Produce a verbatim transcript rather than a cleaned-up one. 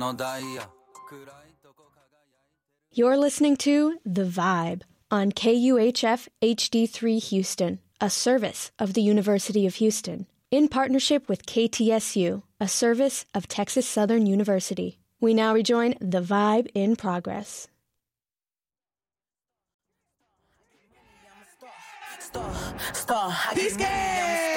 You're listening to The Vibe on K U H F H D three Houston, a service of the University of Houston, in partnership with K T S U, a service of Texas Southern University. We now rejoin The Vibe in progress. Star, star, He's scared.